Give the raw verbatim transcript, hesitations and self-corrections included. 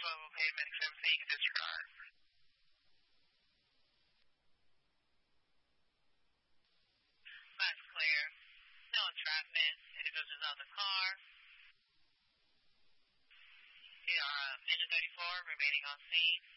level pavement seventeen, disregard. That's clear. No entrapment. Individuals on the car. Yeah, uh, engine thirty-four remaining on scene.